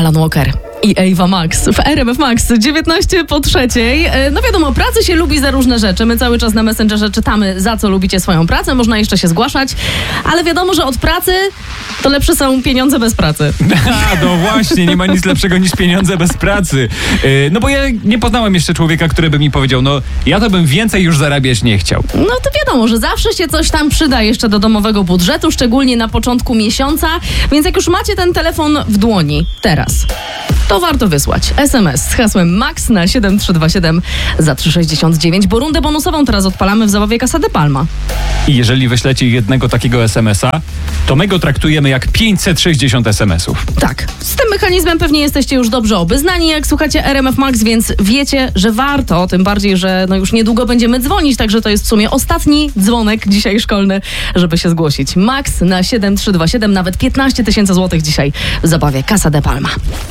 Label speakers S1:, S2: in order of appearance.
S1: Alan Walker i Ewa Max w RMF Max 19:03. No wiadomo, pracy się lubi za różne rzeczy. My cały czas na Messengerze czytamy, za co lubicie swoją pracę. Można jeszcze się zgłaszać, ale wiadomo, że od pracy to lepsze są pieniądze bez pracy.
S2: No właśnie, nie ma nic lepszego niż pieniądze bez pracy. No bo ja nie poznałem jeszcze człowieka, który by mi powiedział, no ja to bym więcej już zarabiać nie chciał.
S1: No to wiadomo, że zawsze się coś tam przyda jeszcze do domowego budżetu, szczególnie na początku miesiąca, więc jak już macie ten telefon w dłoni teraz, to warto wysłać SMS z hasłem MAX na 7327 za 3,69, bo rundę bonusową teraz odpalamy w zabawie Casa de Palma.
S2: I jeżeli wyślecie jednego takiego SMS-a, to my go traktujemy jak 560 SMS-ów.
S1: Tak, z tym mechanizmem pewnie jesteście już dobrze obeznani, jak słuchacie RMF Max, więc wiecie, że warto, tym bardziej, że no już niedługo będziemy dzwonić, także to jest w sumie ostatni dzwonek dzisiaj szkolny, żeby się zgłosić. MAX na 7327, nawet 15 000 złotych dzisiaj w zabawie Casa de Palma.